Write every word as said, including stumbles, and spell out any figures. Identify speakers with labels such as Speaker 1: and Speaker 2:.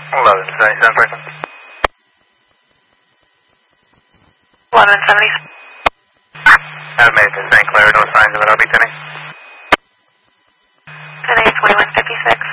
Speaker 1: eleven seventy-seven person.
Speaker 2: eleven seventy.
Speaker 1: I've made it to Saint Clair, no signs of it. I'll be ten.
Speaker 2: ten eight twenty-one fifty-six.